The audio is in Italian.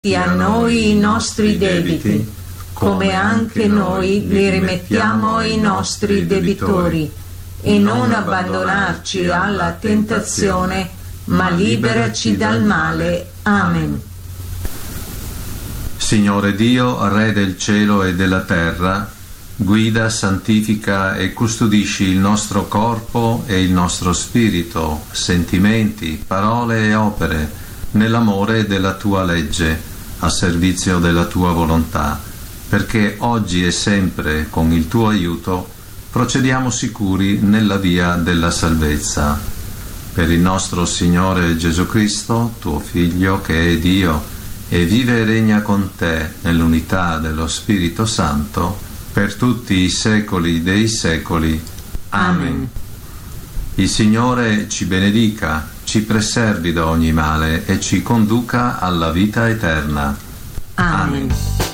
a noi i nostri debiti, come anche noi li rimettiamo ai nostri debitori, e non abbandonarci alla tentazione, ma liberaci dal male. Amen. Signore Dio, Re del cielo e della terra, guida, santifica e custodisci il nostro corpo e il nostro spirito, sentimenti, parole e opere, nell'amore della tua legge, a servizio della tua volontà, perché oggi e sempre, con il tuo aiuto, procediamo sicuri nella via della salvezza. Per il nostro Signore Gesù Cristo, tuo Figlio, che è Dio, e vive e regna con te nell'unità dello Spirito Santo, per tutti i secoli dei secoli. Amen. Il Signore ci benedica, ci preservi da ogni male e ci conduca alla vita eterna. Amen.